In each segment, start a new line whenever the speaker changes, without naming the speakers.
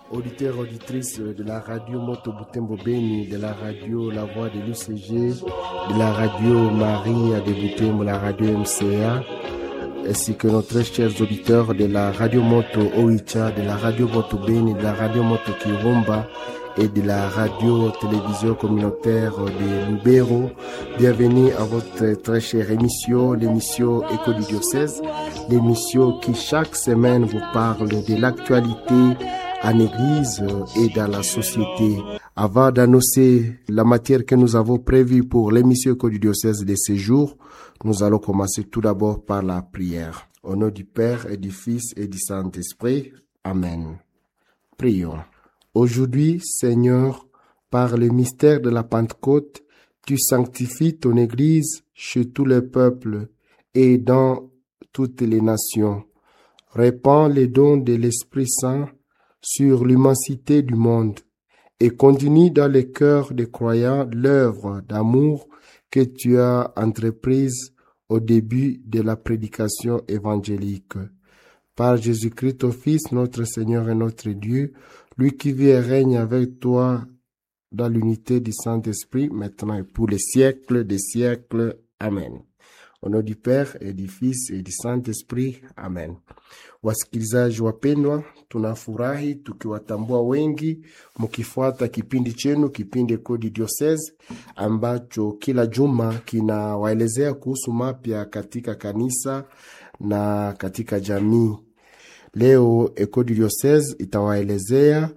auditeurs, auditrices de la radio Moto Butembo Beni, de la radio La Voix de l'UCG, de la radio Marie de Butembo, la radio MCA, ainsi que nos très chers auditeurs de la radio Moto Oicha, de la radio Moto Beni, de la radio Moto Kirumba et de la radio-télévision communautaire de Lubero. Bienvenue à votre très chère émission, l'émission Écho du Diocèse, l'émission qui chaque semaine vous parle de l'actualité en Église et dans la société. Avant d'annoncer la matière que nous avons prévue pour l'émission Écho du Diocèse de ce jour, nous allons commencer tout d'abord par la prière. Au nom du Père et du Fils et du Saint-Esprit. Amen. Prions. Aujourd'hui, Seigneur, par le mystère de la Pentecôte, tu sanctifies ton Église chez tous les peuples et dans toutes les nations. Répands les dons de l'Esprit Saint sur l'immensité du monde et continue dans les cœurs des croyants l'œuvre d'amour que tu as entreprise au début de la prédication évangélique. Par Jésus-Christ, ton Fils, notre Seigneur et notre Dieu, lui qui vit et règne avec toi dans l'unité du Saint-Esprit, maintenant et pour les siècles des siècles. Amen. Au nom du Père et du Fils et du Saint-Esprit. Amen. Wasikilizaji wapendwa, tunafurahi tukiwatambua wengi mkifuata kipindi chenu, kipindi Écho du Diocèse, ambacho kila juma kinawaelezea kuhusu mapya katika kanisa na katika jamii. Leo Écho du Diocèse itawaelezea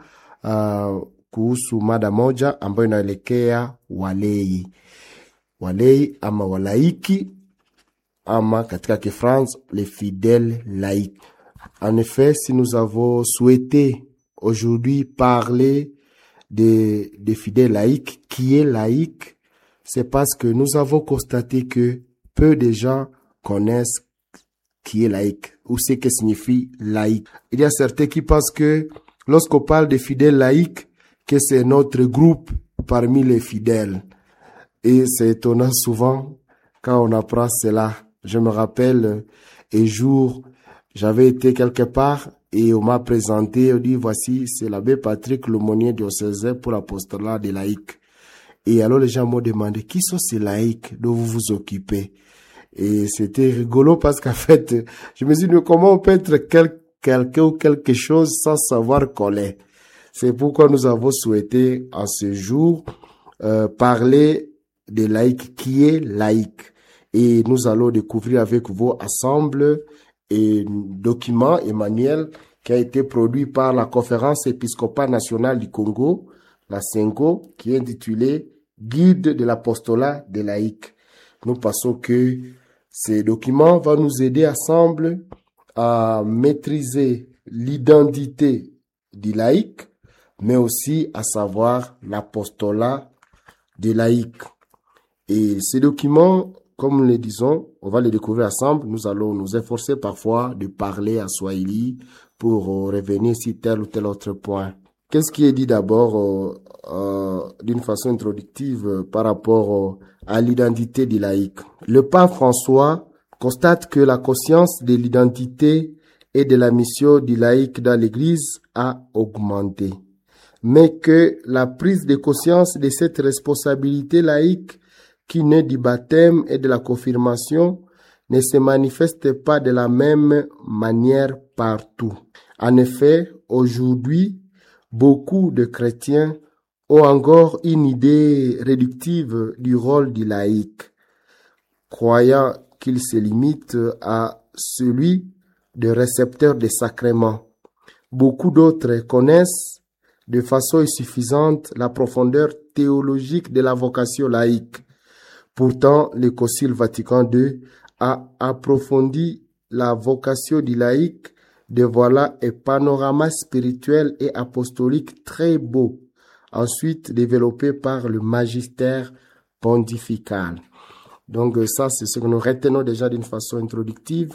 kuhusu mada moja ambayo inaelekea walei. Walei ama walaiki ama katika Kifrance les fidèles laïcs. En effet, si nous avons souhaité aujourd'hui parler des fidèles laïcs, qui est laïque, c'est parce que nous avons constaté que peu de gens connaissent qui est laïque ou ce que signifie laïque. Il y a certains qui pensent que lorsqu'on parle de fidèles laïcs, que c'est notre groupe parmi les fidèles. Et c'est étonnant souvent quand on apprend cela. Je me rappelle un jour, j'avais été quelque part et on m'a présenté, on dit voici, c'est l'abbé Patrick l'aumônier diocésain pour l'apostolat des laïcs. Et alors les gens m'ont demandé, qui sont ces laïcs dont vous vous occupez? Et c'était rigolo parce qu'en fait, je me suis dit, comment on peut être quelqu'un ou quelque chose sans savoir qu'on l'est? C'est pourquoi nous avons souhaité en ce jour parler des laïcs, qui est laïque. Et nous allons découvrir avec vous ensemble un document, Emmanuel, qui a été produit par la Conférence épiscopale nationale du Congo, la CENCO, qui est intitulé Guide de l'apostolat des laïcs. Nous pensons que ces documents vont nous aider ensemble à maîtriser l'identité du laïc, mais aussi à savoir l'apostolat des laïcs. Et ces documents, comme nous le disons, on va les découvrir ensemble. Nous allons nous efforcer parfois de parler à Swahili pour revenir sur tel ou tel autre point. Qu'est-ce qui est dit d'abord d'une façon introductive par rapport à l'identité du laïc? Le pape François constate que la conscience de l'identité et de la mission du laïc dans l'Église a augmenté, mais que la prise de conscience de cette responsabilité laïque qui naît du baptême et de la confirmation ne se manifeste pas de la même manière partout. En effet, aujourd'hui, beaucoup de chrétiens ont encore une idée réductive du rôle du laïc, croyant qu'il se limite à celui de récepteur des sacrements. Beaucoup d'autres connaissent de façon insuffisante la profondeur théologique de la vocation laïque. Pourtant, le Concile Vatican II a approfondi la vocation du laïc, dévoilant un panorama spirituel et apostolique très beau, ensuite développé par le magistère pontifical. Donc ça, c'est ce que nous retenons déjà d'une façon introductive,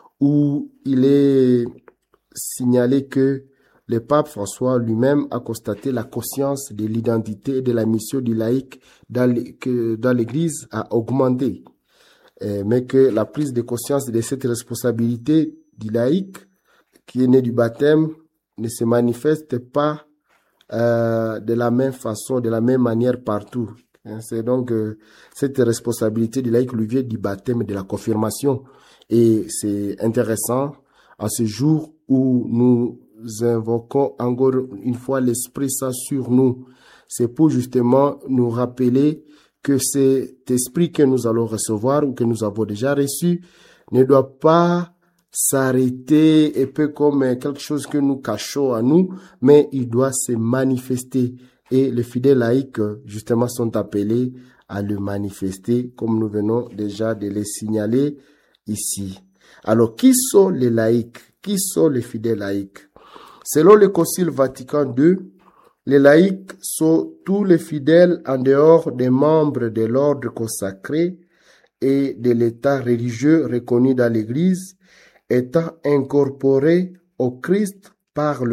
où il est signalé que le pape François lui-même a constaté la conscience de l'identité et de la mission du laïc dans l'Église a augmenté, mais que la prise de conscience de cette responsabilité du laïc qui est né du baptême ne se manifeste pas de la même façon, de la même manière partout. C'est donc cette responsabilité du laïc lui vient du baptême et de la confirmation. Et c'est intéressant, à ce jour où nous invoquons encore une fois l'Esprit Saint sur nous, c'est pour justement nous rappeler que cet esprit que nous allons recevoir ou que nous avons déjà reçu ne doit pas s'arrêter et peu comme quelque chose que nous cachons à nous, mais il doit se manifester. Et les fidèles laïcs, justement, sont appelés à le manifester, comme nous venons déjà de les signaler ici. Alors, qui sont les laïcs? Qui sont les fidèles laïcs? Selon le Concile Vatican II, les laïcs sont tous les fidèles en dehors des membres de l'ordre consacré et de l'état religieux reconnu dans l'Église, étant incorporés au Christ par le